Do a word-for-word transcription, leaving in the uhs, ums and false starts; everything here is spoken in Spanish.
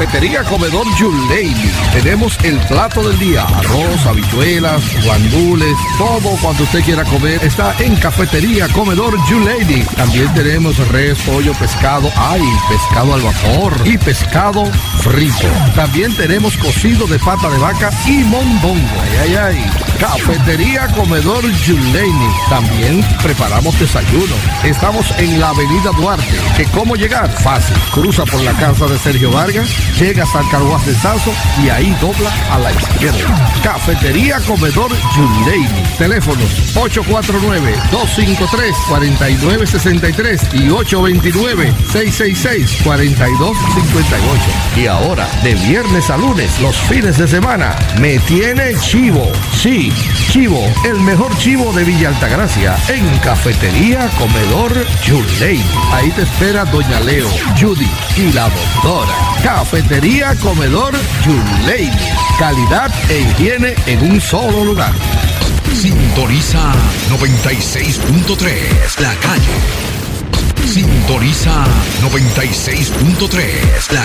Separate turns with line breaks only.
Cafetería Comedor Yuleini. Tenemos el plato del día, arroz, habichuelas, guandules, todo cuando usted quiera comer está en Cafetería Comedor Yuleini. También tenemos res, pollo, pescado, ay, pescado al vapor y pescado frito. También tenemos cocido de pata de vaca y mondongo. Ay, ay, ay. Cafetería Comedor Yuleini. También preparamos desayuno. Estamos en la avenida Duarte. ¿Que cómo llegar? Fácil. Cruza por la casa de Sergio Vargas, llegas al Carguas de Sazo y ahí dobla a la izquierda. Cafetería Comedor Yuleini. Teléfonos ocho cuatro nueve, dos cinco tres, cuatro nueve seis tres y ocho dos nueve, seis seis seis, cuatro dos cinco ocho. Y ahora, de viernes a lunes, los fines de semana, me tiene chivo. Sí, chivo, el mejor chivo de Villa Altagracia, en Cafetería Comedor Yuleini. Ahí te espera Doña Leo, Judy y la doctora. Cafetería Comedor Yuleini. Calidad e higiene en un solo lugar.
Sintoniza noventa y seis punto tres, La Calle. Sintoniza noventa y seis punto tres, La